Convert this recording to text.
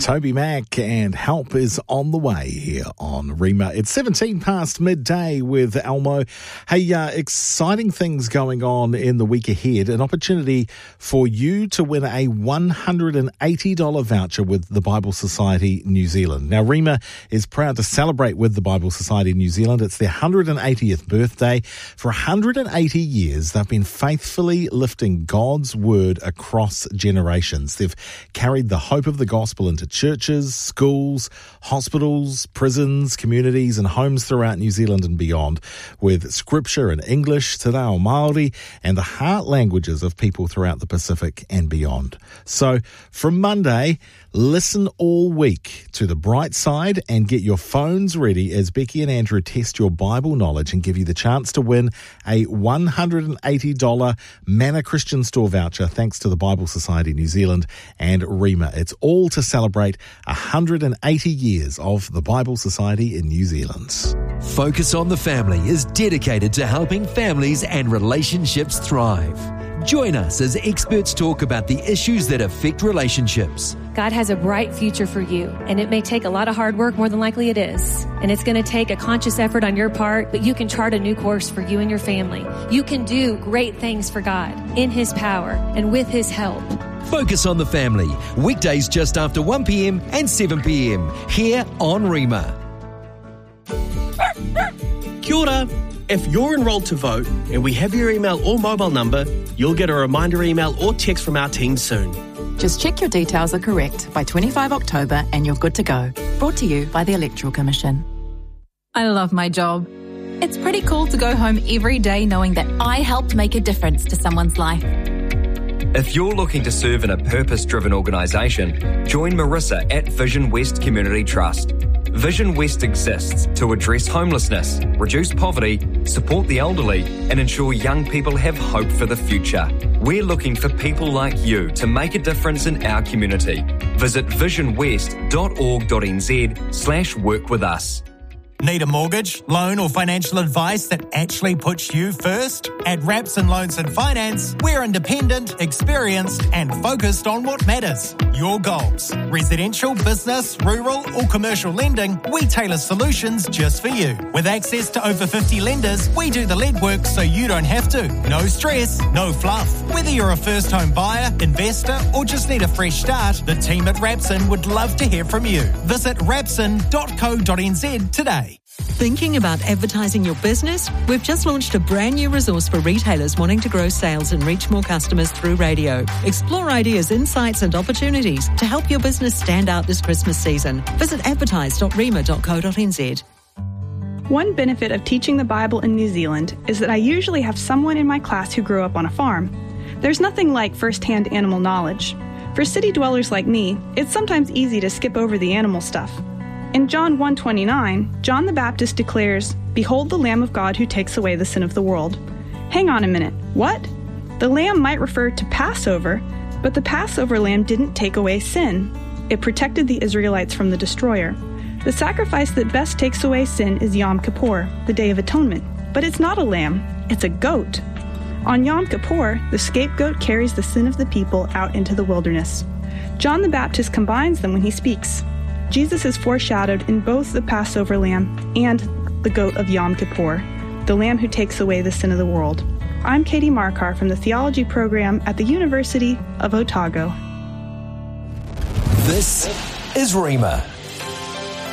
Toby Mac, and help is on the way here on Rima. It's 17 past midday with Elmo. Hey, exciting things going on in the week ahead. An opportunity for you to win a $180 voucher with the Bible Society New Zealand. Now, Rima is proud to celebrate with the Bible Society New Zealand. It's their 180th birthday. For 180 years, they've been faithfully lifting God's word across generations. They've carried the hope of the gospel into churches, schools, hospitals, prisons, communities and homes throughout New Zealand and beyond, with scripture in English, te reo Māori, and the heart languages of people throughout the Pacific and beyond. So from Monday, listen all week to The Bright Side and get your phones ready as Becky and Andrew test your Bible knowledge and give you the chance to win a $180 Manna Christian Store voucher thanks to the Bible Society New Zealand and Rima. It's all to celebrate 180 years of the Bible Society in New Zealand. Focus on the Family is dedicated to helping families and relationships thrive. Join us as experts talk about the issues that affect relationships. God has a bright future for you, and it may take a lot of hard work, more than likely it is. And it's going to take a conscious effort on your part, but you can chart a new course for you and your family. You can do great things for God in His power and with His help. Focus on the Family, weekdays just after 1 p.m. and 7 p.m. here on Rima. Kia ora. If you're enrolled to vote and we have your email or mobile number, you'll get a reminder email or text from our team soon. Just check your details are correct by 25 October and you're good to go. Brought to you by the Electoral Commission. I love my job. It's pretty cool to go home every day knowing that I helped make a difference to someone's life. If you're looking to serve in a purpose-driven organisation, join Marissa at Vision West Community Trust. Vision West exists to address homelessness, reduce poverty, support the elderly, and ensure young people have hope for the future. We're looking for people like you to make a difference in our community. Visit visionwest.org.nz/work with us. Need a mortgage, loan or financial advice that actually puts you first? At Rapson Loans and Finance, we're independent, experienced and focused on what matters. Your goals. Residential, business, rural or commercial lending, we tailor solutions just for you. With access to over 50 lenders, we do the legwork so you don't have to. No stress, no fluff. Whether you're a first home buyer, investor or just need a fresh start, the team at Rapson would love to hear from you. Visit rapson.co.nz today. Thinking about advertising your business? We've just launched a brand new resource for retailers wanting to grow sales and reach more customers through radio. Explore ideas, insights and opportunities to help your business stand out this Christmas season. Visit advertise.rima.co.nz. One benefit of teaching the Bible in New Zealand is that I usually have someone in my class who grew up on a farm. There's nothing like first-hand animal knowledge. For city dwellers like me, it's sometimes easy to skip over the animal stuff. In John 1:29, John the Baptist declares, "Behold the Lamb of God who takes away the sin of the world." Hang on a minute, what? The lamb might refer to Passover, but the Passover lamb didn't take away sin. It protected the Israelites from the destroyer. The sacrifice that best takes away sin is Yom Kippur, the Day of Atonement. But it's not a lamb, it's a goat. On Yom Kippur, the scapegoat carries the sin of the people out into the wilderness. John the Baptist combines them when he speaks. Jesus is foreshadowed in both the Passover lamb and the goat of Yom Kippur, the lamb who takes away the sin of the world. I'm Katie Markar from the theology program at the University of Otago. This is Rima.